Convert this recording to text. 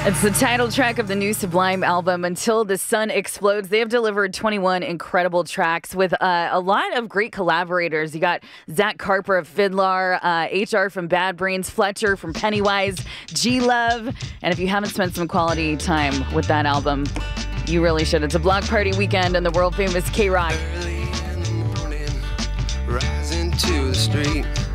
It's the title track of the new Sublime album, Until the Sun Explodes. They have delivered 21 incredible tracks with a lot of great collaborators. You got Zach Carper of Fiddler, HR from Bad Brains, Fletcher from Pennywise, G-Love. And if you haven't spent some quality time with that album, you really should. It's a block party weekend in the world-famous K-Rock. Early in the morning, rising to the street.